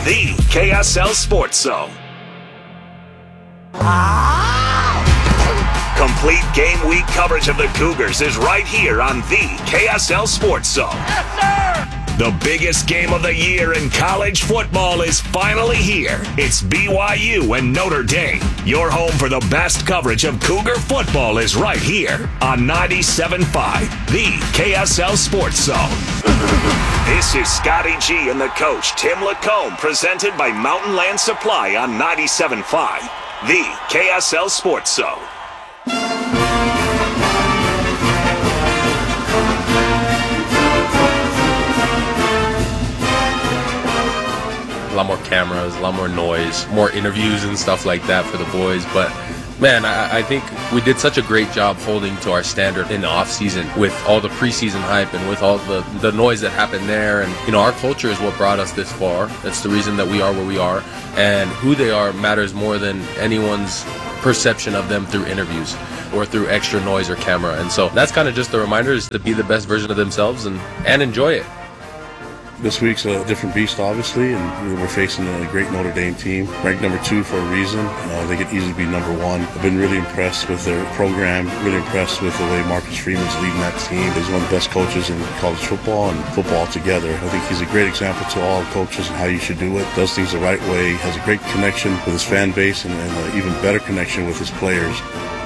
the KSL Sports Zone. Complete game week coverage of the Cougars is right here on the KSL Sports Zone. Yes, sir! The biggest game of the year in college football is finally here. It's BYU and Notre Dame. Your home for the best coverage of Cougar football is right here on 97.5, the KSL Sports Zone. This is Scotty G and the coach, Tim Lacombe, presented by Mountain Land Supply on 97.5, the KSL Sports Zone. A lot more cameras, a lot more noise, more interviews and stuff like that for the boys. But man, I think we did such a great job holding to our standard in the off season with all the preseason hype and with all the noise that happened there. And our culture is what brought us this far. That's the reason that we are where we are, and who they are matters more than anyone's perception of them through interviews or through extra noise or camera. And so that's kind of just the reminder, is to be the best version of themselves and enjoy it. This week's a different beast, obviously, and we're facing a great Notre Dame team, ranked number 2 for a reason. They could easily be number 1. I've been really impressed with their program, really impressed with the way Marcus Freeman's leading that team. He's one of the best coaches in college football and football together. I think he's a great example to all coaches and how you should do it. Does things the right way, has a great connection with his fan base, and an even better connection with his players.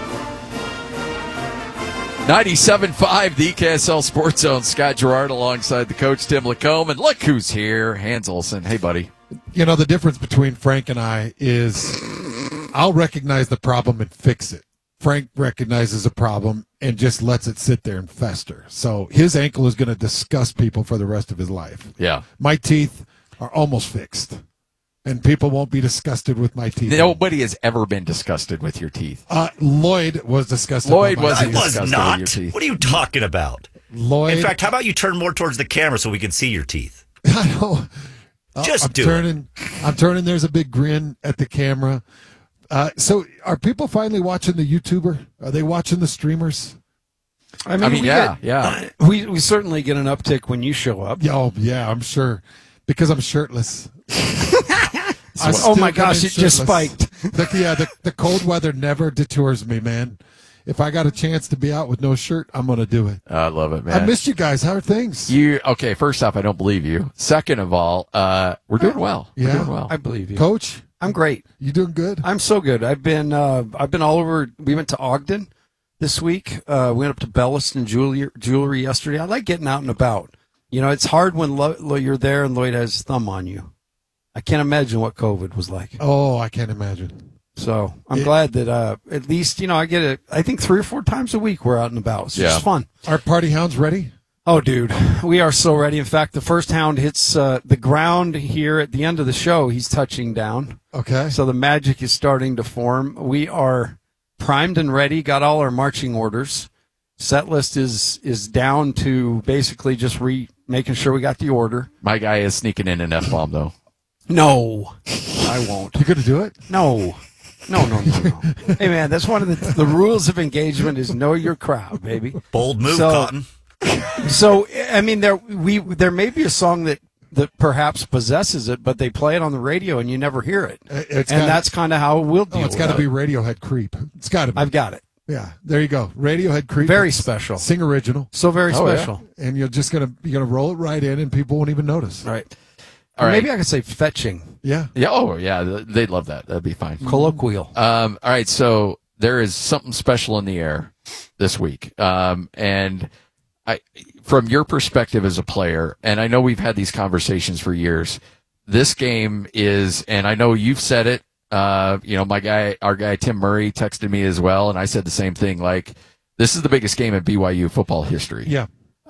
97.5, the KSL Sports Zone. Scott Gerard alongside the coach, Tim Lacombe. And look who's here, Hans Olsen. Hey, buddy. The difference between Frank and I is I'll recognize the problem and fix it. Frank recognizes a problem and just lets it sit there and fester. So his ankle is going to disgust people for the rest of his life. Yeah. My teeth are almost fixed. And people won't be disgusted with my teeth. Nobody has ever been disgusted with your teeth. Lloyd was disgusted with my teeth. I was not. What are you talking about? Lloyd. In fact, how about you turn more towards the camera so we can see your teeth? I know. I'm turning. There's a big grin at the camera. So are people finally watching the YouTuber? Are they watching the streamers? I mean yeah. We certainly get an uptick when you show up. Oh, yeah, I'm sure. Because I'm shirtless. Oh my gosh, it just spiked. The cold weather never detours me, man. If I got a chance to be out with no shirt, I'm going to do it. I love it, man. I missed you guys. How are things? Okay, first off, I don't believe you. Second of all, we're doing well. Yeah, we're doing well. I believe you. Coach? I'm great. You doing good? I'm so good. I've been all over. We went to Ogden this week. We went up to Belliston Jewelry yesterday. I like getting out and about. It's hard when you're there and Lloyd has his thumb on you. I can't imagine what COVID was like. Oh, I can't imagine. So I'm glad that at least, I get it. I think 3 or 4 times a week we're out and about. It's just fun. Are party hounds ready? Oh, dude, we are so ready. In fact, the first hound hits the ground here at the end of the show. He's touching down. Okay. So the magic is starting to form. We are primed and ready, got all our marching orders. Set list is down to basically just making sure we got the order. My guy is sneaking in an F-bomb, though. No, I won't. You going to do it? No. Hey, man, that's one of the rules of engagement is know your crowd, baby. Bold move, Cotton. So, I mean, there may be a song that perhaps possesses it, but they play it on the radio and you never hear it. That's kind of how we'll deal with it. It's got to be Radiohead Creep. It's got to be. I've got it. Yeah, there you go. Radiohead Creep. Very special. Sing original. So very special. Yeah. And you're gonna roll it right in and people won't even notice. Right. All right. Maybe I could say fetching. Yeah. Yeah. Oh, yeah. They'd love that. That'd be fine. Colloquial. All right. So there is something special in the air this week. And from your perspective as a player, and I know we've had these conversations for years, this game is, and I know you've said it, our guy Tim Murray texted me as well, and I said the same thing. Like, this is the biggest game in BYU football history. Yeah.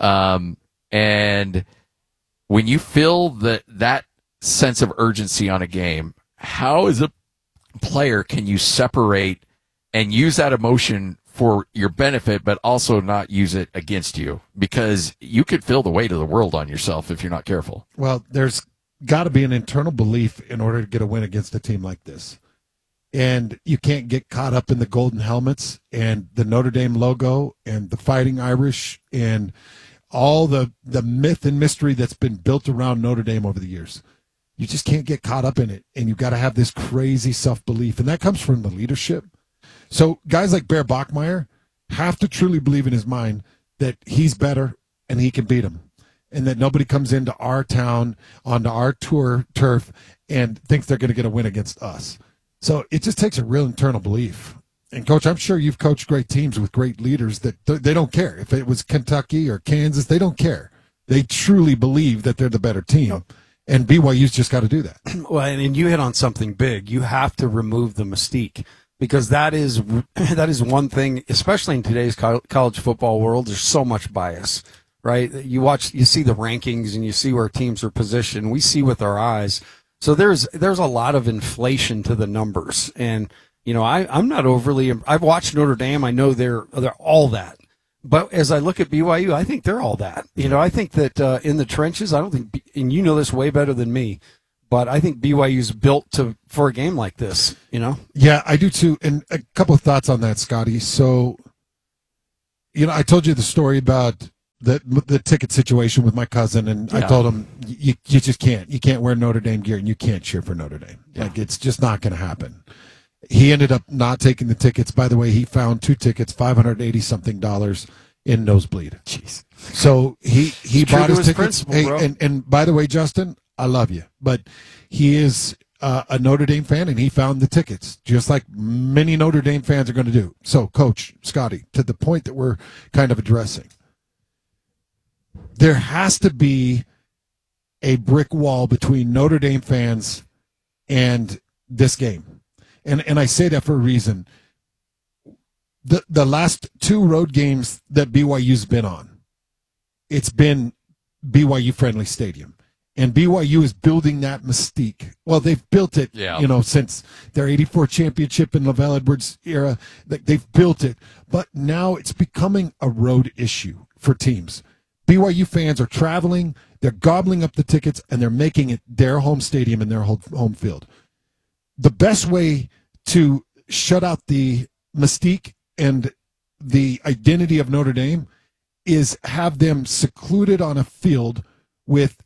And when you feel that sense of urgency on a game, how as a player can you separate and use that emotion for your benefit, but also not use it against you? Because you could feel the weight of the world on yourself if you're not careful. Well, there's got to be an internal belief in order to get a win against a team like this. And you can't get caught up in the golden helmets and the Notre Dame logo and the Fighting Irish and all the myth and mystery that's been built around Notre Dame over the years. You just can't get caught up in it, and you've got to have this crazy self-belief, and that comes from the leadership. So guys like Bear Bachmeier have to truly believe in his mind that he's better and he can beat him, and that nobody comes into our town, onto our turf, and thinks they're going to get a win against us. So it just takes a real internal belief. And, Coach, I'm sure you've coached great teams with great leaders that they don't care. If it was Kentucky or Kansas, they don't care. They truly believe that they're the better team. And BYU's just got to do that. Well, and you hit on something big. You have to remove the mystique, because that is one thing, especially in today's college football world. There's so much bias, right? You see the rankings and you see where teams are positioned. We see with our eyes. So there's a lot of inflation to the numbers. And, you know, I'm not overly, I've watched Notre Dame. I know they're all that. But as I look at BYU, I think they're all that. You know, I think that in the trenches, I don't think, and you know this way better than me, but I think BYU's built for a game like this, you know? Yeah, I do too. And a couple of thoughts on that, Scotty. So, you know, I told you the story about the ticket situation with my cousin, and I told him, you just can't. You can't wear Notre Dame gear, and you can't cheer for Notre Dame. Yeah. Like, it's just not going to happen. He ended up not taking the tickets. By the way, he found 2 tickets, $580-something in nosebleed. Jeez. So he bought his tickets. Hey, and by the way, Justin, I love you, but he is a Notre Dame fan, and he found the tickets, just like many Notre Dame fans are going to do. So, Coach Scotty, to the point that we're kind of addressing, there has to be a brick wall between Notre Dame fans and this game. And I say that for a reason. The last 2 road games that BYU's been on, it's been BYU-friendly stadium. And BYU is building that mystique. Well, they've built it, you know, since their 84 championship in LaVell Edwards era. They've built it. But now it's becoming a road issue for teams. BYU fans are traveling, they're gobbling up the tickets, and they're making it their home stadium and their home field. The best way to shut out the mystique and the identity of Notre Dame is have them secluded on a field with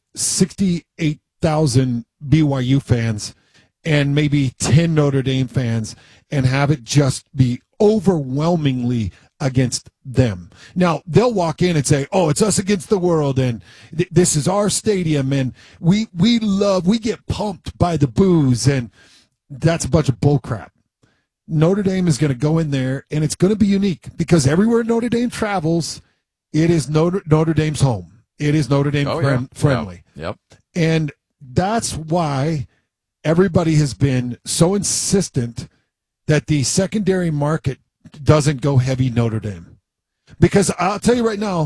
68,000 BYU fans and maybe 10 Notre Dame fans, and have it just be overwhelmingly against them. Now, they'll walk in and say, oh, it's us against the world, and this is our stadium, and we get pumped by the boos, and that's a bunch of bullcrap. Notre Dame is going to go in there, and it's going to be unique, because everywhere Notre Dame travels, it is Notre Dame's home. It is Notre Dame friendly. Yep. And that's why everybody has been so insistent that the secondary market doesn't go heavy Notre Dame. Because I'll tell you right now,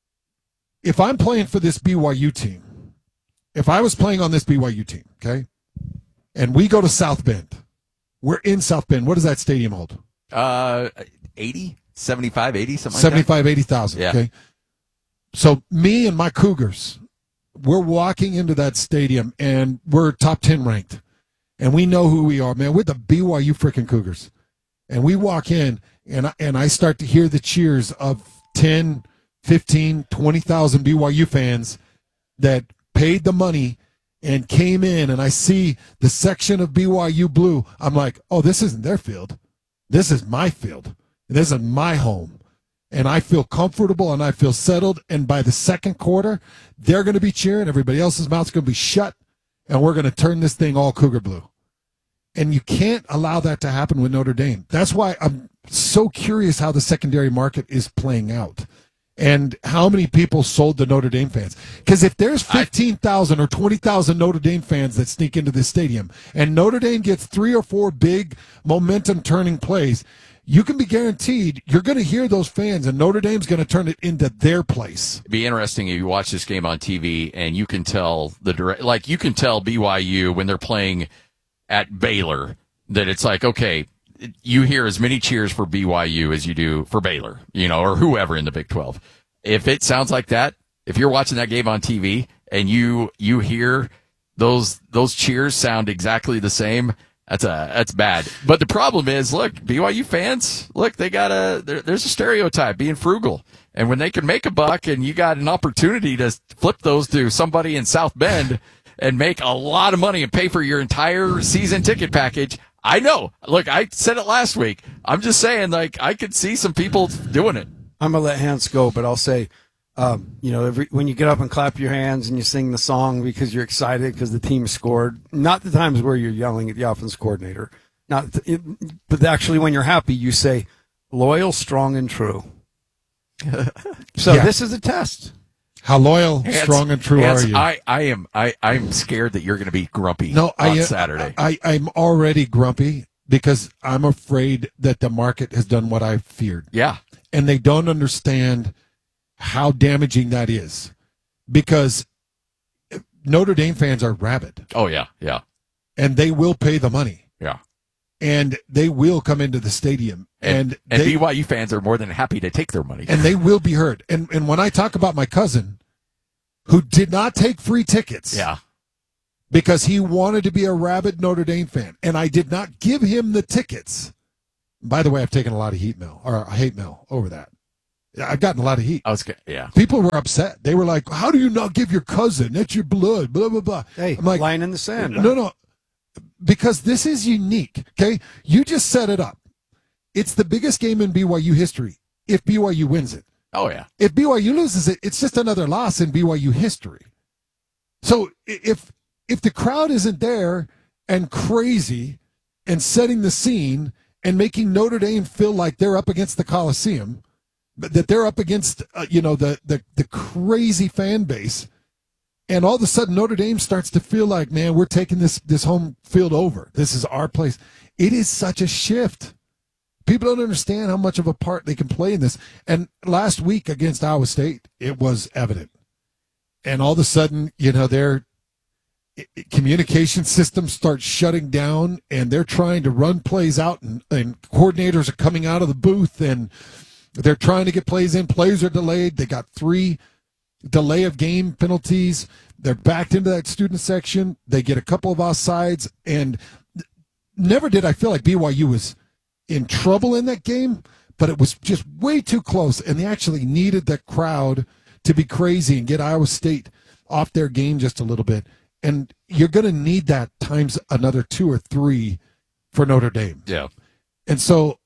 if I'm playing for this BYU team, if I was playing on this BYU team, okay, and we go to South Bend, we're in South Bend. What does that stadium hold? 80, 75, 80, something like 75, 80,000, yeah. Okay? So me and my Cougars, we're walking into that stadium, and we're top 10 ranked. And we know who we are, man. We're the BYU freaking Cougars. And we walk in, and I start to hear the cheers of 10, 15, 20,000 BYU fans that paid the money and came in, and I see the section of BYU blue. I'm like, oh, this isn't their field. This is my field. This is my home. And I feel comfortable, and I feel settled. And by the second quarter, they're going to be cheering. Everybody else's mouth's going to be shut, and we're going to turn this thing all Cougar blue. And you can't allow that to happen with Notre Dame. That's why I'm so curious how the secondary market is playing out and how many people sold the Notre Dame fans. Because if there's 15,000 or 20,000 Notre Dame fans that sneak into this stadium and Notre Dame gets 3 or 4 big momentum-turning plays, you can be guaranteed you're going to hear those fans, and Notre Dame's going to turn it into their place. It'd be interesting if you watch this game on TV and you can tell you can tell BYU when they're playing at Baylor that it's like, okay, you hear as many cheers for BYU as you do for Baylor, or whoever in the Big 12. If it sounds like that, if you're watching that game on TV and you hear those cheers sound exactly the same, that's bad. But the problem is, look, BYU fans, there's a stereotype, being frugal. And when they can make a buck and you got an opportunity to flip those to somebody in South Bend, and make a lot of money and pay for your entire season ticket package. I know. Look, I said it last week. I'm just saying, like, I could see some people doing it. I'm going to let Hans go, but I'll say, when you get up and clap your hands and you sing the song because you're excited because the team scored, not the times where you're yelling at the offense coordinator, but actually when you're happy, you say, loyal, strong, and true. So this is a test. How loyal, strong, and true are you? I'm scared that you're going to be grumpy on Saturday. I'm already grumpy because I'm afraid that the market has done what I feared. Yeah. And they don't understand how damaging that is because Notre Dame fans are rabid. Oh, yeah, yeah. And they will pay the money. Yeah. And they will come into the stadium. And BYU fans are more than happy to take their money. And they will be heard. And when I talk about my cousin, who did not take free tickets. Yeah. Because he wanted to be a rabid Notre Dame fan. And I did not give him the tickets. By the way, I've taken a lot of hate mail over that. I've gotten a lot of heat. Yeah. People were upset. They were like, how do you not give your cousin? That's your blood, blah, blah, blah. Hey, I'm like, line in the sand. No. Because this is unique, okay? You just set it up. It's the biggest game in BYU history if BYU wins it. Oh, yeah. If BYU loses it, it's just another loss in BYU history. So if the crowd isn't there and crazy and setting the scene and making Notre Dame feel like they're up against the Coliseum, that they're up against, the crazy fan base, and all of a sudden Notre Dame starts to feel like, man, we're taking this home field over. This is our place. It is such a shift. People don't understand how much of a part they can play in this. And last week against Iowa State, it was evident. And all of a sudden, their communication systems start shutting down, and they're trying to run plays out, and coordinators are coming out of the booth, and they're trying to get plays in. Plays are delayed. They got 3 delay of game penalties. They're backed into that student section. They get a couple of offsides. And never did I feel like BYU was in trouble in that game, but it was just way too close. And they actually needed the crowd to be crazy and get Iowa State off their game just a little bit. And you're going to need that times another 2 or 3 for Notre Dame. Yeah. And so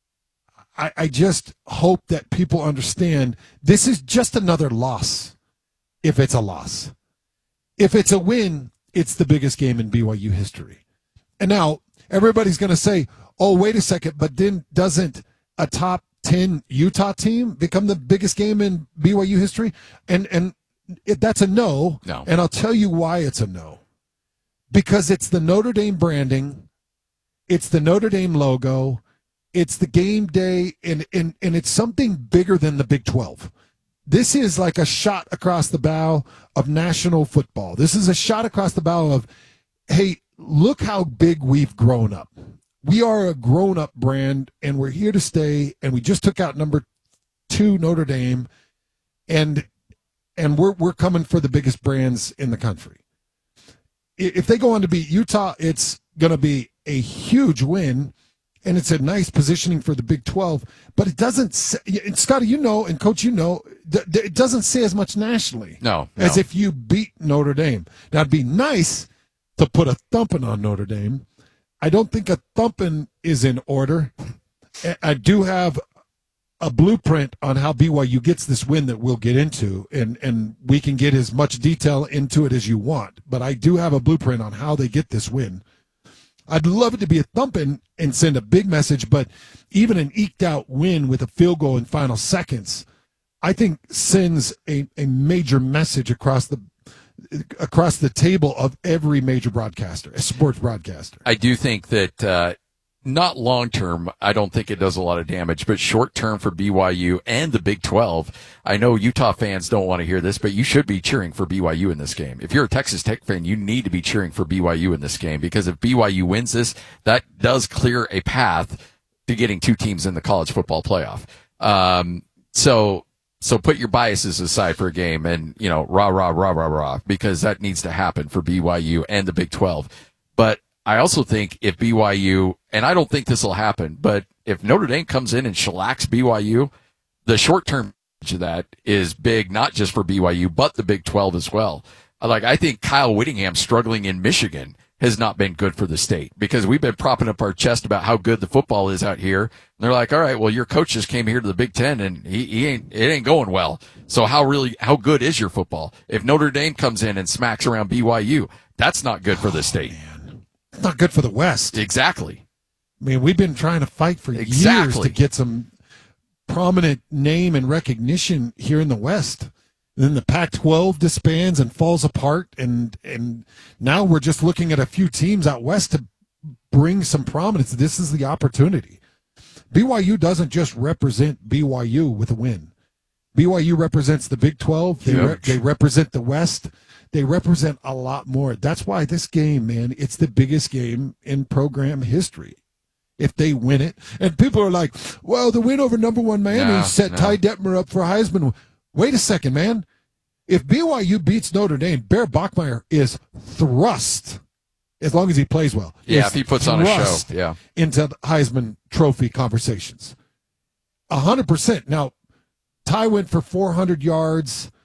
I just hope that people understand this is just another loss if it's a loss. If it's a win, it's the biggest game in BYU history. And now everybody's going to say, oh, wait a second, but then doesn't a top 10 Utah team become the biggest game in BYU history? And that's a no. No. And I'll tell you why it's a no. Because it's the Notre Dame branding. It's the Notre Dame logo. It's the game day, and it's something bigger than the Big 12. This is like a shot across the bow of national football. This is a shot across the bow of, hey, look how big we've grown up. We are a grown-up brand, and we're here to stay, and we just took out number 2 Notre Dame, and we're coming for the biggest brands in the country. If they go on to beat Utah, it's going to be a huge win. And it's a nice positioning for the Big 12, but it doesn't say, and Scotty, and Coach, it doesn't say as much nationally. No. As if you beat Notre Dame. Now, it'd be nice to put a thumping on Notre Dame. I don't think a thumping is in order. I do have a blueprint on how BYU gets this win that we'll get into, and we can get as much detail into it as you want. But I do have a blueprint on how they get this win. I'd love it to be a thumping and send a big message, but even an eked out win with a field goal in final seconds, I think sends a major message across the table of every major broadcaster, a sports broadcaster. I do think that not long term, I don't think it does a lot of damage, but short term for BYU and the Big 12, I know Utah fans don't want to hear this, but you should be cheering for BYU in this game. If you're a Texas Tech fan, you need to be cheering for BYU in this game, because if BYU wins this, that does clear a path to getting 2 teams in the college football playoff. So put your biases aside for a game and, rah, because that needs to happen for BYU and the Big 12. But I also think if BYU, and I don't think this will happen, but if Notre Dame comes in and shellacks BYU, the short-term of that is big, not just for BYU, but the Big 12 as well. I think Kyle Whittingham struggling in Michigan has not been good for the state because we've been propping up our chest about how good the football is out here. And they're like, all right, well, your coach just came here to the Big Ten and it ain't going well. So how good is your football? If Notre Dame comes in and smacks around BYU, that's not good for the state. Man. It's not good for the West. Exactly. I mean, we've been trying to fight for years to get some prominent name and recognition here in the West. Then the Pac-12 disbands and falls apart, and now we're just looking at a few teams out west to bring some prominence. This is the opportunity. BYU doesn't just represent BYU with a win. BYU represents the Big 12. They represent the West. They represent a lot more. That's why this game, man, it's the biggest game in program history. If they win it, and people are like, well, the win over number 1 Miami set Ty Detmer up for Heisman. Wait a second, man. If BYU beats Notre Dame, Bear Bachmeier is thrust, as long as he plays well. Yeah, if he puts on a show. Into Heisman Trophy conversations. 100%. Now, Ty went for 400 yards.